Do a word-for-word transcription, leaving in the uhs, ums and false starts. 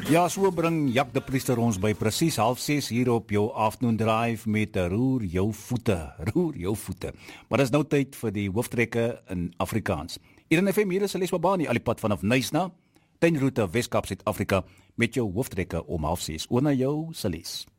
Ja, so bring Jack de Priester ons by presies half ses hier op jou afternoon drive met roer jou voete, roer jou voete. Maar dis nou tyd vir die hooftrekke in Afrikaans. Hier in F M hier is Celeste Babani, al die pad vanaf Nysna, tuinroete Weskaap Suid-Afrika met jou hooftrekke om half ses. Oor na jou, Celeste.